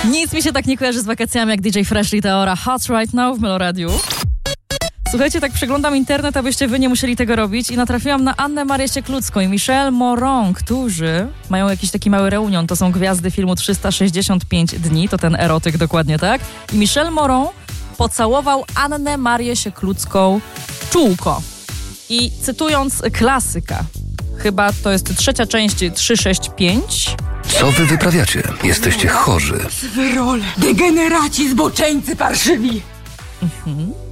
Nic mi się tak nie kojarzy z wakacjami jak DJ Freshly Teora Hot Right Now w Meloradiu. Słuchajcie, tak przeglądam internet, abyście wy nie musieli tego robić i natrafiłam na Annę Marię Sieklucką i Michelle Moron, którzy mają jakiś taki mały reunion. To są gwiazdy filmu 365 dni, to ten erotyk dokładnie, tak? I Michelle Moron pocałował Annę Marię Sieklucką w czółko. I cytując klasyka, chyba to jest trzecia część 365. Co wy wyprawiacie? Jesteście chorzy. Wyrole, degeneraci, zboczeńcy parszywi.